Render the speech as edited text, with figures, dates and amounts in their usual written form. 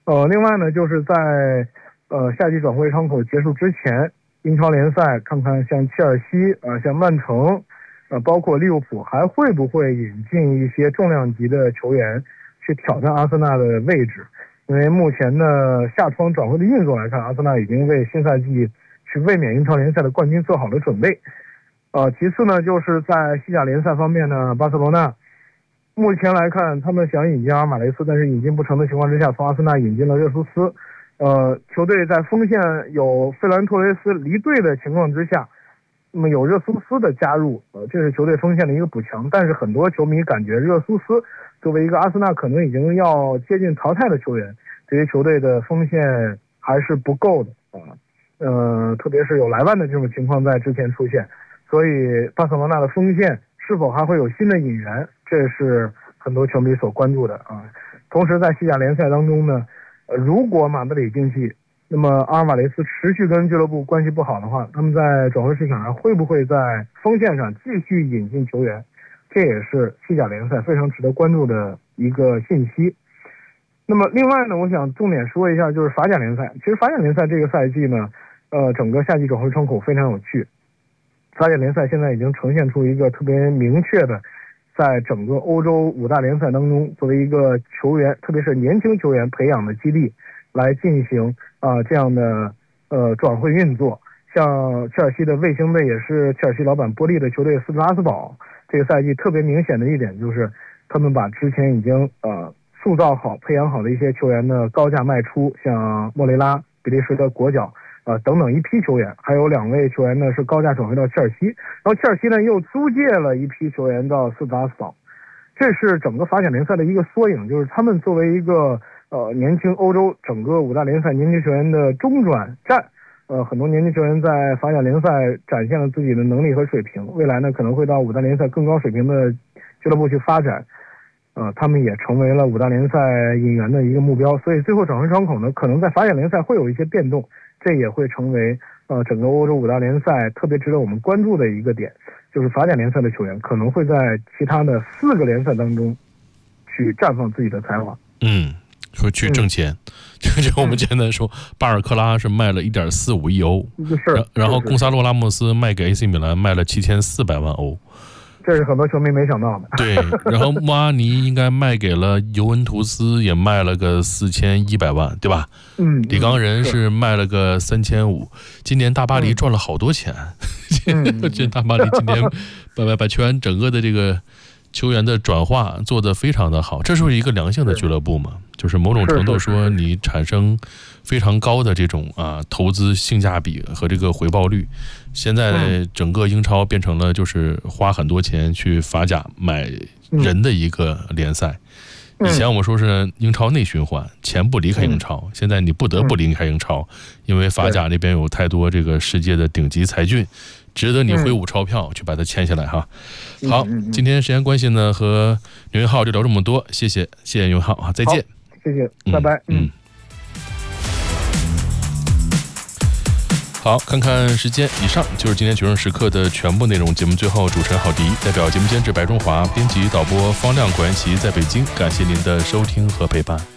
另外呢，就是在夏季转会窗口结束之前，英超联赛看看像切尔西像曼城包括利物浦还会不会引进一些重量级的球员去挑战阿森纳的位置。因为目前的夏窗转会的运作来看，阿森纳已经为新赛季去卫冕英超联赛的冠军做好了准备。其次呢，就是在西甲联赛方面呢，巴塞罗那目前来看，他们想引进阿尔马雷斯，但是引进不成的情况之下，从阿森纳引进了热苏斯。球队在锋线有费兰托雷斯离队的情况之下，那么有热苏斯的加入，这是球队锋线的一个补强。但是很多球迷感觉热苏斯作为一个阿森纳可能已经要接近淘汰的球员，对于球队的锋线还是不够的特别是有莱万的这种情况在之前出现，所以巴塞罗那的锋线是否还会有新的引援，这是很多球迷所关注的同时在西甲联赛当中呢，如果马德里竞技，那么阿尔瓦雷斯持续跟俱乐部关系不好的话，那么在转会市场上会不会在锋线上继续引进球员，这也是西甲联赛非常值得关注的一个信息。那么另外呢，我想重点说一下就是法甲联赛。其实法甲联赛这个赛季呢，整个夏季转会窗口非常有趣。法甲联赛现在已经呈现出一个特别明确的，在整个欧洲5大联赛当中，作为一个球员，特别是年轻球员培养的基地，来进行这样的转会运作。像切尔西的卫星队也是切尔西老板波利的球队斯特拉斯堡，这个赛季特别明显的一点就是他们把之前已经塑造好培养好的一些球员的高价卖出，像莫雷拉、比利时的国脚等等一批球员，还有2位球员呢是高价转回到切尔西，然后切尔西呢又租借了一批球员到斯特拉斯堡。这是整个法甲联赛的一个缩影，就是他们作为一个年轻欧洲整个5大联赛年轻球员的中转站，很多年轻球员在法甲联赛展现了自己的能力和水平，未来呢可能会到5大联赛更高水平的俱乐部去发展。他们也成为了5大联赛引援的一个目标，所以最后转会窗口呢，可能在法甲联赛会有一些变动，这也会成为整个欧洲5大联赛特别值得我们关注的一个点，就是法甲联赛的球员可能会在其他的4个联赛当中去绽放自己的才华。 说去挣钱，就我们简单说，巴尔克拉是卖了1.45亿欧，然后贡萨洛拉莫斯卖给 AC 米兰卖了7400万欧。 这是很多球迷没想到的。 对，然后穆阿尼应该卖给了尤文图斯，也卖了个4100万，对吧？里冈人是卖了个3500。今年大巴黎赚了好多钱，这大巴黎今年把球员整个的这个球员的转化做得非常的好，这是一个良性的俱乐部嘛？就是某种程度说，你产生非常高的这种投资性价比和这个回报率。现在整个英超变成了就是花很多钱去法甲买人的一个联赛。以前我们说是英超内循环，钱不离开英超，现在你不得不离开英超，因为法甲那边有太多这个世界的顶级才俊，值得你挥舞钞票去把它签下来哈。好，今天时间关系呢，和牛云浩就聊这么多，谢谢牛云浩再见。 谢谢，拜拜。 好，看看时间，以上就是今天决胜时刻的全部内容。节目最后，主持人郝迪代表节目监制白中华、编辑导播方亮、管元奇在北京，感谢您的收听和陪伴。